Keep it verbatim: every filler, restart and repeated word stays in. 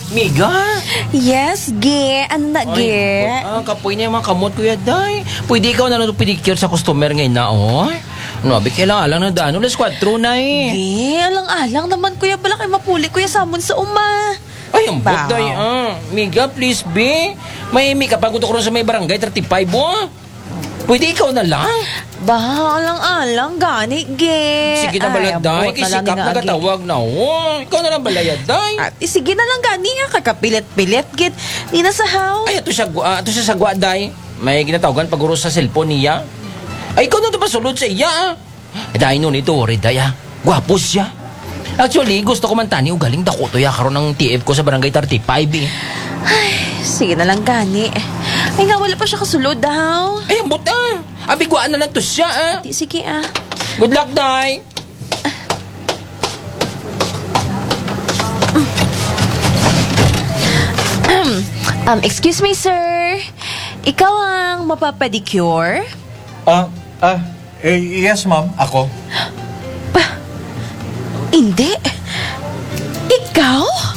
Miga? Yes, ge. Ano na, ge? Ay, ah, kapoy na yung mga kamot, Kuya Day. Pwede ikaw na pedicure sa customer ngayon na, oy. No, abi kailangan lang na daan. Ulas kwatro na eh. Ge, alang-alang naman, kuya. Bala kay mapuli, kuya, samon sa uma. Ay, ang Bow. buday, ah. Miga, please, be. May imi ka pag ko sa may barangay thirty-five, oh. Pwede ikaw na lang. Bah, alang-alang, gani, ge. Sige na Ay, baladay. abot na Kasi lang kap nga, ge. nagatawag na, oh. Ikaw na lang balayad, day. At eh, sige na lang, gani, nga. Kakapilit-pilit, git. Di na sa how. Ay, ato siya, uh, ato siya sa guaday. May ginatawagan pag sa cellphone niya. Ay, ikaw na ito pasulod sa iya, ah. Eh, dahil nun ito, Riday, ah. Gwapos siya. Actually, gusto ko man tani, ugaling dako to ya karon ng T F ko sa barangay thirty-five, eh. Ay, sige na lang, gani. Ay nga, wala pa siya kasulod, daw. Ay, ambot, ah. Abiguan na lang to siya, ah. Di, sige, ah. Good luck, Day. Um, excuse me, sir. Ikaw ang mapapadicure? Ah, ah, eh, yes ma'am, ako. Hindi. Ikaw?